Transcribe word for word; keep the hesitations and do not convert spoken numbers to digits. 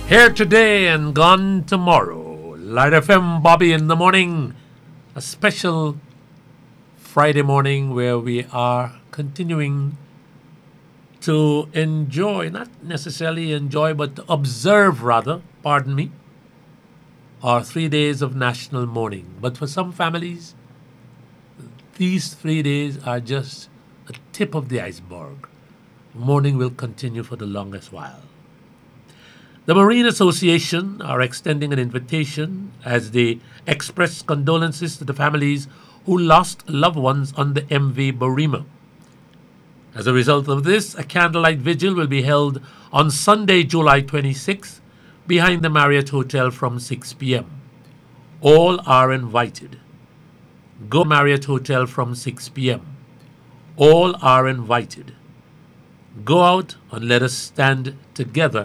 Here today and gone tomorrow. Light F M, Bobby in the morning. A special Friday morning where we are continuing to enjoy, not necessarily enjoy, but to observe rather, pardon me, our three days of national mourning. But for some families, these three days are just the tip of the iceberg. Mourning will continue for the longest while. The Marine Association are extending an invitation as they express condolences to the families who lost loved ones on the M V Barima. As a result of this, a candlelight vigil will be held on Sunday, July twenty-sixth, behind the Marriott Hotel from six p.m. All are invited. Go Marriott Hotel from six p.m. All are invited. Go out and let us stand together